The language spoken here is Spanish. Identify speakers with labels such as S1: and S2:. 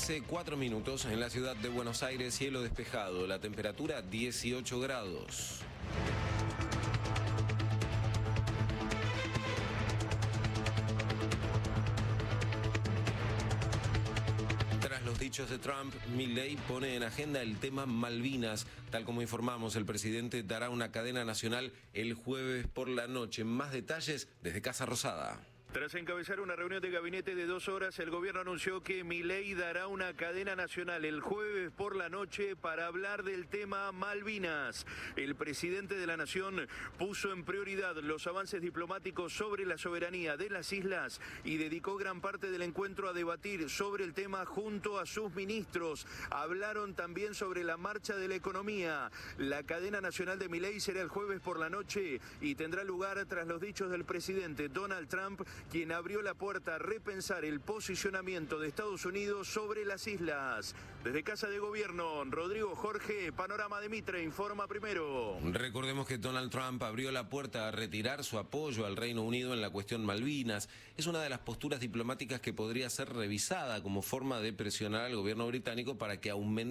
S1: 13:04 en la ciudad de Buenos Aires, cielo despejado, la temperatura 18 grados. Tras los dichos de Trump, Milei pone en agenda el tema Malvinas. Tal como informamos, el presidente dará una cadena nacional el jueves por la noche. Más detalles desde Casa Rosada.
S2: Tras encabezar una reunión de gabinete de 2 horas, el gobierno anunció que Milei dará una cadena nacional el jueves por la noche para hablar del tema Malvinas. El presidente de la nación puso en prioridad los avances diplomáticos sobre la soberanía de las islas y dedicó gran parte del encuentro a debatir sobre el tema junto a sus ministros. Hablaron también sobre la marcha de la economía. La cadena nacional de Milei será el jueves por la noche y tendrá lugar tras los dichos del presidente Donald Trump, quien abrió la puerta a repensar el posicionamiento de Estados Unidos sobre las islas. Desde Casa de Gobierno, Rodrigo Jorge, Panorama de Mitre, informa primero.
S1: Recordemos que Donald Trump abrió la puerta a retirar su apoyo al Reino Unido en la cuestión Malvinas. Es una de las posturas diplomáticas que podría ser revisada como forma de presionar al gobierno británico para que aumente